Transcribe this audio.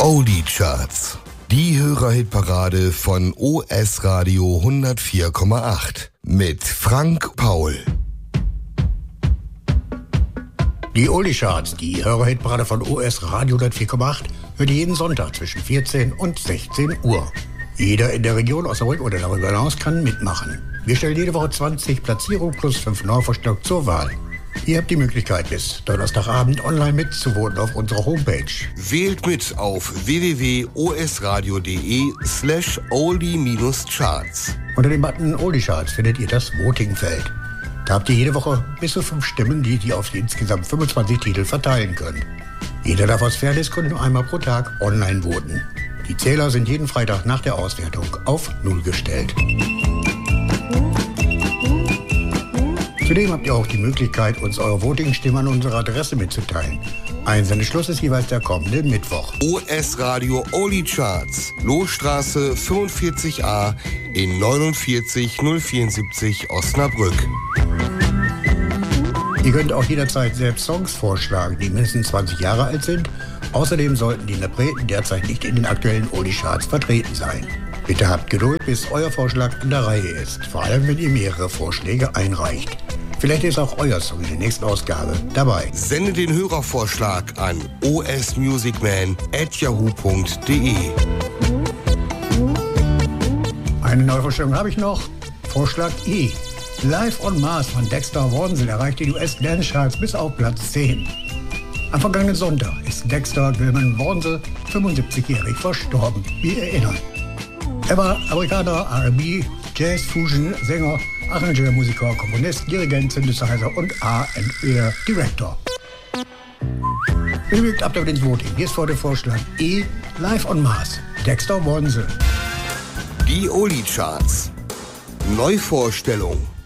Oldie Charts. Die Hörerhitparade von OS Radio 104,8 mit Frank Paul. Die Oldie Charts, die Hörerhitparade von OS Radio 104,8, hört jeden Sonntag zwischen 14 und 16 Uhr. Jeder in der Region Osnabrück oder darüber hinaus kann mitmachen. Wir stellen jede Woche 20 Platzierungen plus 5 Neuvorschläge zur Wahl. Ihr habt die Möglichkeit, bis Donnerstagabend online mitzuvoten auf unserer Homepage. Wählt mit auf www.osradio.de/oldie-charts. Unter dem Button Oldie Charts findet ihr das Votingfeld. Da habt ihr jede Woche bis zu 5 Stimmen, die auf die insgesamt 25 Titel verteilen könnt. Jeder darf aus Fairnessgründen nur einmal pro Tag online voten. Die Zähler sind jeden Freitag nach der Auswertung auf 0 gestellt. Zudem habt ihr auch die Möglichkeit, uns eure Voting-Stimme an unsere Adresse mitzuteilen. Einsendeschluss ist jeweils der kommende Mittwoch. OS Radio Oldie Charts, Lohstraße 45a in 49074 Osnabrück. Ihr könnt auch jederzeit selbst Songs vorschlagen, die mindestens 20 Jahre alt sind. Außerdem sollten die Interpreten derzeit nicht in den aktuellen Oldie Charts vertreten sein. Bitte habt Geduld, bis euer Vorschlag an der Reihe ist, vor allem wenn ihr mehrere Vorschläge einreicht. Vielleicht ist auch euer Song in der nächsten Ausgabe dabei. Sende den Hörervorschlag an osmusicman@yahoo.de. Eine Neuvorstellung habe ich noch. Vorschlag E. Live on Mars von Dexter Wansel erreichte die US-Dance-Charts bis auf Platz 10. Am vergangenen Sonntag ist Dexter Gilman Wansel 75-jährig verstorben. Wir erinnern. Er war Amerikaner, R&B, Jazz, Fusion, Sänger, Arrangeur, Musiker, Komponist, Dirigent, Synthesizer und A&R Director. Bewegt ab damit ins Voting. Hier ist vor dem Vorschlag E. Live on Mars. Dexter Wansel. Die Oldie Charts. Neuvorstellung.